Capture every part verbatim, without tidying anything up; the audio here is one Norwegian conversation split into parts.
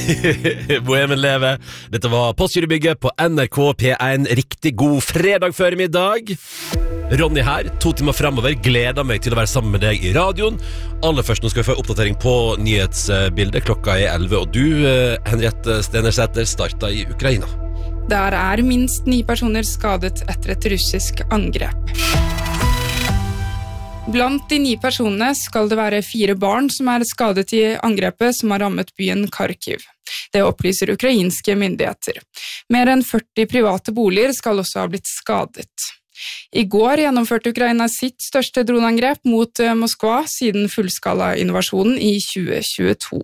Bohemen lever. Dette var Postgirobygget på N R K P én. Riktig god fredag før middag. Ronny her, to timer fremover. Gleder meg til å være sammen med deg i radioen. Aller først, nå skal vi få oppdatering på nyhetsbildet. Klokka er elleve, og du, Henriette Stenersæter, startet i Ukraina. Der er minst ni personer skadet etter et russisk angrep. Blant de ni personene skal det være fire barn som er skadet i angrepet som har rammet byen Kharkiv. Det opplyser ukrainske myndigheter. Mer enn førti private boliger skal også ha blitt skadet. I går gjennomførte Ukraina sitt største droneangrep mot Moskva siden fullskala-invasjonen i tjue tjueto.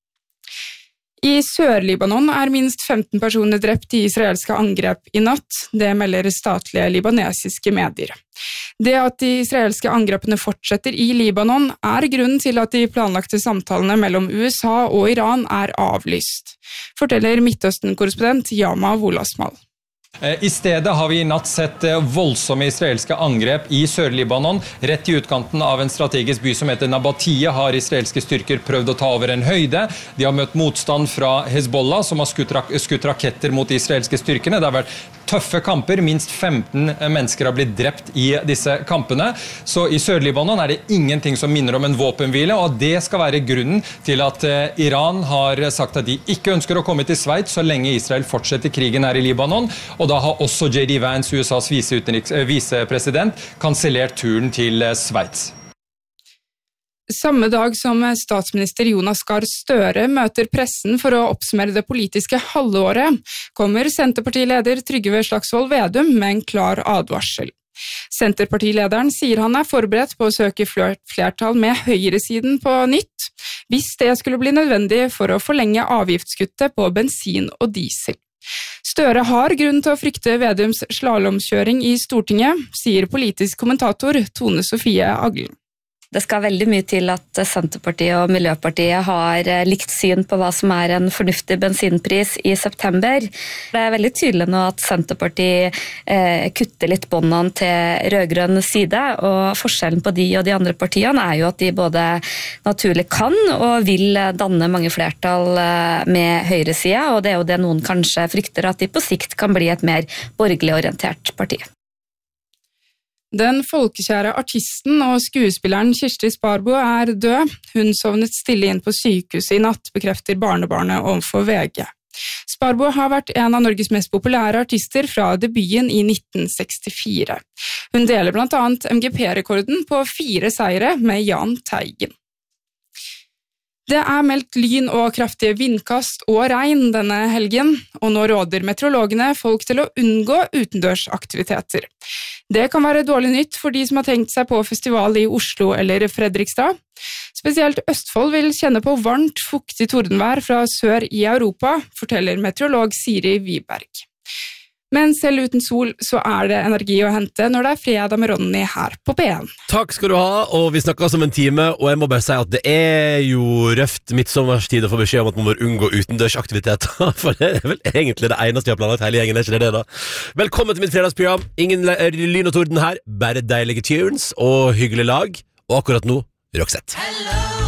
I Sør-Libanon er minst femten personer drept i israelske angrep i natt. Det melder statlige libanesiske medier. Det at de israelske angrepene fortsetter i Libanon er grunnen til at de planlagte samtalene mellom U S A og Iran er avlyst, forteller Midtøsten-korrespondent Yama Wolasmal. I stedet har vi i natt sett voldsomme israelske angrep i Sør-Libanon. Rett i utkanten av en strategisk by som heter Nabatia har israelske styrker prøvd å ta over en høyde. De har møtt motstand fra Hezbollah, som har skutt, rak skutt raketter mot de israelske styrkene. Det har vært tøffe kamper. Minst femten mennesker har blitt drept i disse kampene. Så i Sør-Libanon er det ingenting som minner om en våpenhvile, og det skal være grunnen til at Iran har sagt at de ikke ønsker å komme til Sveits så lenge Israel fortsetter krigen her i Libanon. Og da har også J D Vance, U S A's visepresident, kansellert turen til Sveits. Samme dag som statsminister Jonas Gahr Støre møter pressen for å oppsummere det politiske halvåret, kommer Senterpartileder Trygve Slagsvold Vedum med en klar advarsel. Senterpartilederen sier han er forberedt på å søke flertall med høyresiden på nytt, hvis det skulle bli nødvendig for å forlenge avgiftskuttet på bensin og diesel. Støre har grunn til å frykte Vedums slalomkjøring i Stortinget, sier politisk kommentator Tone Sofie Aglen. Det skal veldig mye til at Senterpartiet og Miljøpartiet har likt syn på hva som er en fornuftig bensinpris i september. Det er veldig tydelig nå at Senterpartiet eh, kutter litt båndene til rødgrønn side, og forskjellen på de og de andre partiene er jo at de både naturlig kan og vil danne mange flertall med høyresida, og det er jo det noen kanskje frykter, at de på sikt kan bli et mer borgerlig orientert parti. Den folkekjære artisten og skuespilleren Kirsti Sparbo er død. Hun sovnet stille inn på sykehuset i natt, bekrefter barnebarnet overfor V G. Sparbo har vært en av Norges mest populære artister fra debuten i nitten sekstifire. Hun deler blant annet M G P-rekorden på fire seire med Jahn Teigen. Det er meldt lyn og kraftige vindkast og regn denne helgen, og nå råder meteorologene folk til å unngå utendørsaktiviteter. Det kan være dårlig nytt for de som har tenkt seg på festival i Oslo eller Fredrikstad. Spesielt Østfold vil kjenne på varmt, fuktig tordenvær fra sør i Europa, forteller meteorolog Siri Wiberg. Men selv uten sol så er det energi å hente når det er fredag med Ronny her på P én. Takk skal du ha, og vi snakker om en time, og jeg må bare si at det er jo røft midtsommerstid å få beskjed om at man må unngå utendørsaktiviteter, for det er vel egentlig det eneste vi har planlagt hele gjengen, er ikke det det da? Velkommen til mitt fredagsprogram. Ingen lyn og torden her, bare deilige tunes og hyggelig lag, og akkurat nå, Roxette. Hello!